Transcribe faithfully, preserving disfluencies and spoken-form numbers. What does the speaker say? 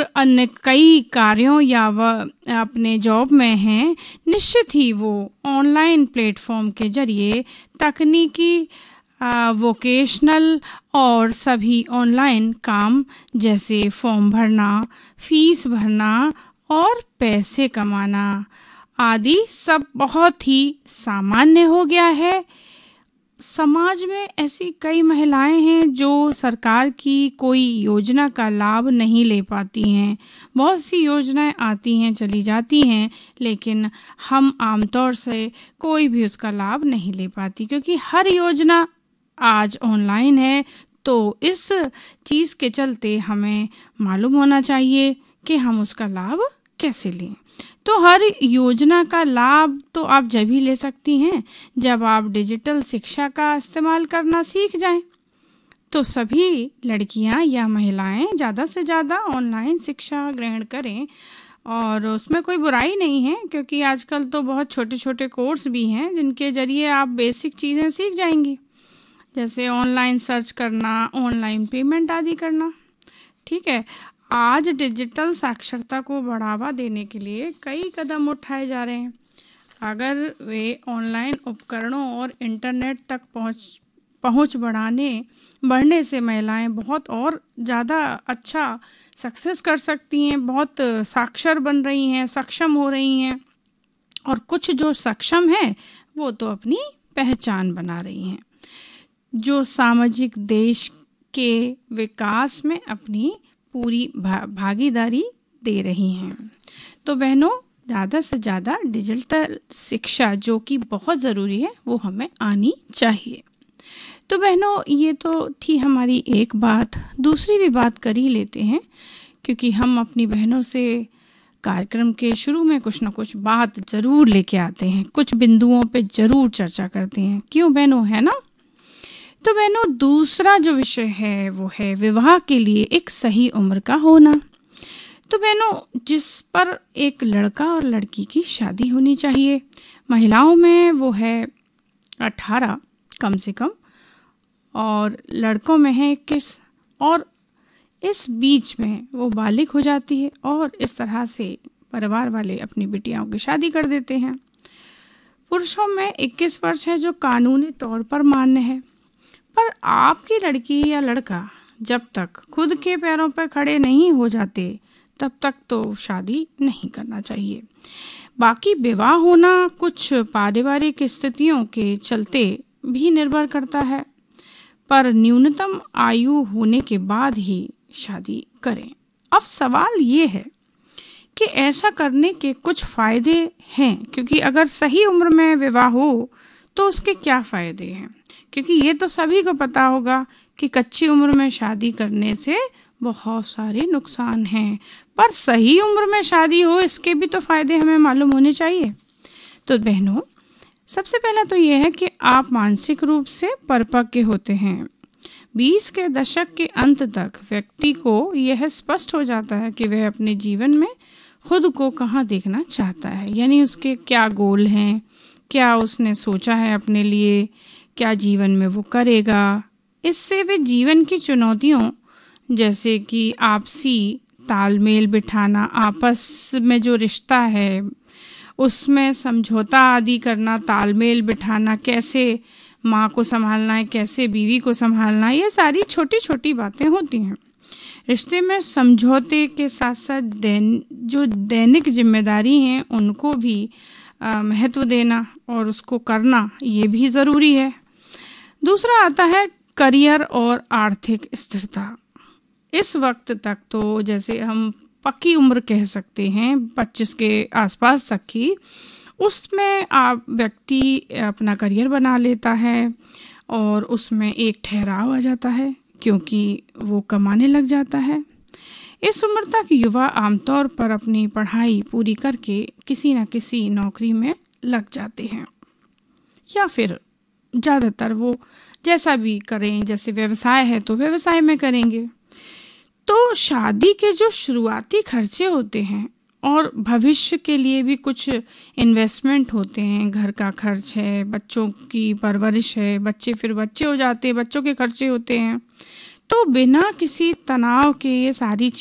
अन्य कई कार्यों या वह अपने जॉब में हैं, निश्चित ही वो ऑनलाइन प्लेटफॉर्म के जरिए तकनीकी, वोकेशनल और सभी ऑनलाइन काम जैसे फॉर्म भरना, फीस भरना और पैसे कमाना आदि सब बहुत ही सामान्य हो गया है। समाज में ऐसी कई महिलाएं हैं जो सरकार की कोई योजना का लाभ नहीं ले पाती हैं। बहुत सी योजनाएं आती हैं, चली जाती हैं, लेकिन हम आमतौर से कोई भी उसका लाभ नहीं ले पाती, क्योंकि हर योजना आज ऑनलाइन है। तो इस चीज़ के चलते हमें मालूम होना चाहिए कि हम उसका लाभ कैसे लें। तो हर योजना का लाभ तो आप जब ही ले सकती हैं जब आप डिजिटल शिक्षा का इस्तेमाल करना सीख जाएं। तो सभी लड़कियां या महिलाएं ज़्यादा से ज़्यादा ऑनलाइन शिक्षा ग्रहण करें, और उसमें कोई बुराई नहीं है, क्योंकि आजकल तो बहुत छोटे छोटे कोर्स भी हैं जिनके ज़रिए आप बेसिक चीज़ें सीख जाएंगी, जैसे ऑनलाइन सर्च करना, ऑनलाइन पेमेंट आदि करना। ठीक है, आज डिजिटल साक्षरता को बढ़ावा देने के लिए कई कदम उठाए जा रहे हैं। अगर वे ऑनलाइन उपकरणों और इंटरनेट तक पहुंच पहुंच बढ़ाने बढ़ने से महिलाएं बहुत और ज़्यादा अच्छा सक्सेस कर सकती हैं, बहुत साक्षर बन रही हैं, सक्षम हो रही हैं, और कुछ जो सक्षम हैं वो तो अपनी पहचान बना रही हैं, जो सामाजिक देश के विकास में अपनी पूरी भा, भागीदारी दे रही हैं। तो बहनों, ज़्यादा से ज़्यादा डिजिटल शिक्षा जो कि बहुत ज़रूरी है वो हमें आनी चाहिए। तो बहनों, ये तो थी हमारी एक बात। दूसरी भी बात कर ही लेते हैं, क्योंकि हम अपनी बहनों से कार्यक्रम के शुरू में कुछ ना कुछ बात ज़रूर लेके आते हैं, कुछ बिंदुओं पे ज़रूर चर्चा करते हैं। क्यों बहनों, है ना? तो बहनों, दूसरा जो विषय है वो है विवाह के लिए एक सही उम्र का होना। तो बहनों, जिस पर एक लड़का और लड़की की शादी होनी चाहिए, महिलाओं में वो है अठारह कम से कम, और लड़कों में है इक्कीस, और इस बीच में वो बालिग हो जाती है, और इस तरह से परिवार वाले अपनी बिटियाओं की शादी कर देते हैं। पुरुषों में इक्कीस वर्ष है जो कानूनी तौर पर मान्य है, पर आपकी लड़की या लड़का जब तक खुद के पैरों पर खड़े नहीं हो जाते तब तक तो शादी नहीं करना चाहिए। बाकी विवाह होना कुछ पारिवारिक स्थितियों के चलते भी निर्भर करता है, पर न्यूनतम आयु होने के बाद ही शादी करें। अब सवाल ये है कि ऐसा करने के कुछ फ़ायदे हैं, क्योंकि अगर सही उम्र में विवाह हो तो उसके क्या फ़ायदे हैं, क्योंकि ये तो सभी को पता होगा कि कच्ची उम्र में शादी करने से बहुत सारे नुकसान हैं, पर सही उम्र में शादी हो इसके भी तो फ़ायदे हमें मालूम होने चाहिए। तो बहनों, सबसे पहला तो ये है कि आप मानसिक रूप से परिपक्व होते हैं। बीस के दशक के अंत तक व्यक्ति को यह स्पष्ट हो जाता है कि वह अपने जीवन में खुद को कहाँ देखना चाहता है, यानी उसके क्या गोल हैं, क्या उसने सोचा है अपने लिए, क्या जीवन में वो करेगा। इससे वे जीवन की चुनौतियों जैसे कि आपसी तालमेल बिठाना, आपस में जो रिश्ता है उसमें समझौता आदि करना, तालमेल बिठाना, कैसे माँ को संभालना है, कैसे बीवी को संभालना है, ये सारी छोटी छोटी बातें होती हैं। रिश्ते में समझौते के साथ साथ दैन जो दैनिक जिम्मेदारी हैं उनको भी आ, महत्व देना और उसको करना, ये भी ज़रूरी है। दूसरा आता है करियर और आर्थिक स्थिरता। इस वक्त तक तो जैसे हम पक्की उम्र कह सकते हैं पच्चीस के आसपास तक की, उसमें आप व्यक्ति अपना करियर बना लेता है और उसमें एक ठहराव आ जाता है, क्योंकि वो कमाने लग जाता है। इस उम्र तक युवा आमतौर पर अपनी पढ़ाई पूरी करके किसी न किसी नौकरी में लग जाते हैं, या फिर ज़्यादातर वो जैसा भी करें, जैसे व्यवसाय है तो व्यवसाय में करेंगे। तो शादी के जो शुरुआती खर्चे होते हैं और भविष्य के लिए भी कुछ इन्वेस्टमेंट होते हैं, घर का खर्च है, बच्चों की परवरिश है, बच्चे फिर बच्चे हो जाते हैं, बच्चों के खर्चे होते हैं, तो बिना किसी तनाव के ये सारी